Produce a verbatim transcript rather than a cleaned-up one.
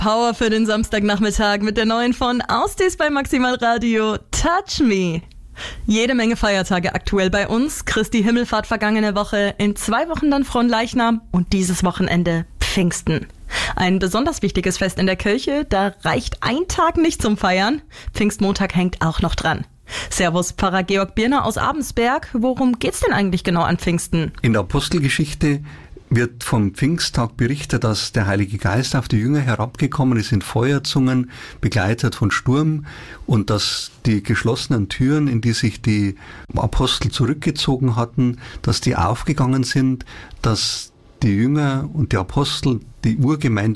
Power für den Samstagnachmittag mit der neuen von Austis bei Maximal Radio, Touch Me. Jede Menge Feiertage aktuell bei uns. Christi Himmelfahrt vergangene Woche, in zwei Wochen dann Fronleichnam und dieses Wochenende Pfingsten. Ein besonders wichtiges Fest in der Kirche, da reicht ein Tag nicht zum Feiern. Pfingstmontag hängt auch noch dran. Servus, Pfarrer Georg Birner aus Abensberg. Worum geht's denn eigentlich genau an Pfingsten? In der Apostelgeschichte wird vom Pfingsttag berichtet, dass der Heilige Geist auf die Jünger herabgekommen ist in Feuerzungen, begleitet von Sturm, und dass die geschlossenen Türen, in die sich die Apostel zurückgezogen hatten, dass die aufgegangen sind, dass die Jünger und die Apostel, die Urgemeinde